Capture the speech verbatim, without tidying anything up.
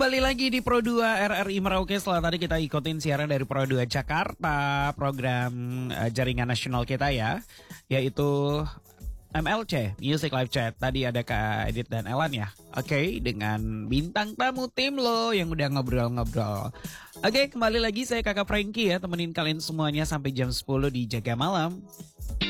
kembali lagi di Pro dua R R I Merauke. Setelah tadi kita ikutin siaran dari Pro dua Jakarta, program uh, jaringan nasional kita ya, yaitu M L C, Music Live Chat. Tadi ada Kak Edit dan Elan ya. Oke, okay, dengan bintang tamu tim lo yang udah ngobrol-ngobrol. Oke, okay, kembali lagi saya Kakak Frankie ya, temenin kalian semuanya sampai jam sepuluh di Jaga Malam.